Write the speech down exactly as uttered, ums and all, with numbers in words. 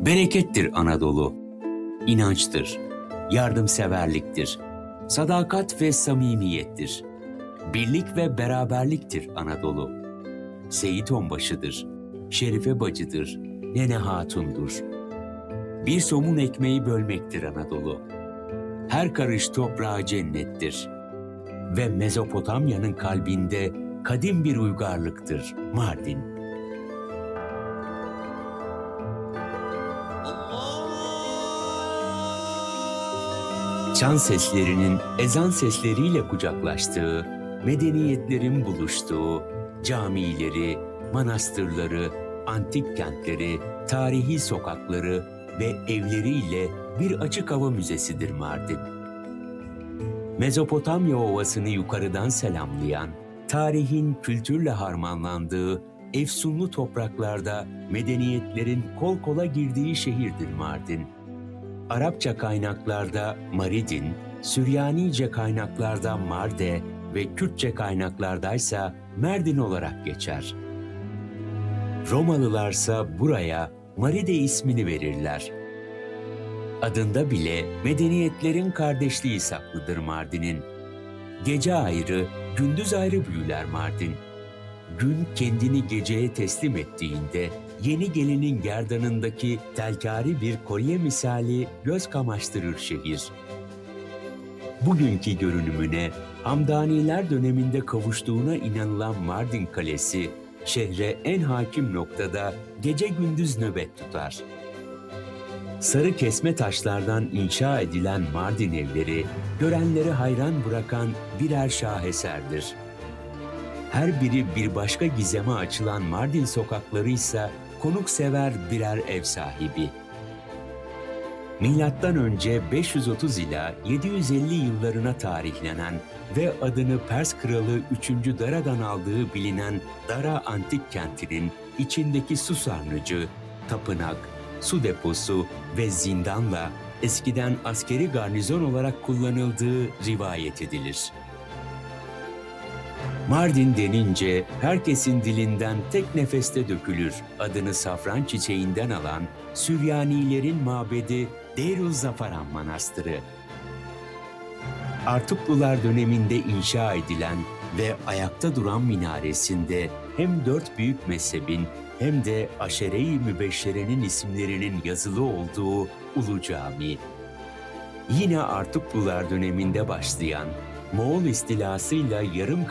Berekettir Anadolu, inançtır, yardımseverliktir, sadakat ve samimiyettir. Birlik ve beraberliktir Anadolu. Seyit Onbaşı'dır, Şerife Bacı'dır, Nene Hatun'dur. Bir somun ekmeği bölmektir Anadolu. Her karış toprağı cennettir. Ve Mezopotamya'nın kalbinde kadim bir uygarlıktır Mardin. Çan seslerinin ezan sesleriyle kucaklaştığı, medeniyetlerin buluştuğu, camileri, manastırları, antik kentleri, tarihi sokakları ve evleriyle bir açık hava müzesidir Mardin. Mezopotamya Ovası'nı yukarıdan selamlayan, tarihin kültürle harmanlandığı, efsunlu topraklarda medeniyetlerin kol kola girdiği şehirdir Mardin. Arapça kaynaklarda Maridin, Süryanice kaynaklarda Marde ve Kürtçe kaynaklardaysa Merdin olarak geçer. Romalılarsa buraya Maride ismini verirler. Adında bile medeniyetlerin kardeşliği saklıdır Mardin'in. Gece ayrı, gündüz ayrı büyüler Mardin. Gün kendini geceye teslim ettiğinde yeni gelinin gerdanındaki telkari bir kolye misali göz kamaştırır şehir. Bugünkü görünümüne Hamdaniler döneminde kavuştuğuna inanılan Mardin Kalesi, şehre en hakim noktada gece gündüz nöbet tutar. Sarı kesme taşlardan inşa edilen Mardin evleri, görenleri hayran bırakan birer şaheserdir. Her biri bir başka gizeme açılan Mardin sokakları ise konuksever birer ev sahibi. Milattan önce beş yüz otuz ila yedi yüz elli yıllarına tarihlenen ve adını Pers Kralı üçüncü Dara'dan aldığı bilinen Dara Antik Kenti'nin içindeki su sarnıcı, tapınak, su deposu ve zindanla eskiden askeri garnizon olarak kullanıldığı rivayet edilir. Mardin denince herkesin dilinden tek nefeste dökülür adını safran çiçeğinden alan Süryanilerin mabedi Deirüzzafaran Manastırı. Artuklular döneminde inşa edilen ve ayakta duran minaresinde hem dört büyük mezhebin hem de Aşere-i Mübeşşere'nin isimlerinin yazılı olduğu Ulu Cami. Yine Artuklular döneminde başlayan Moğol istilasıyla yarım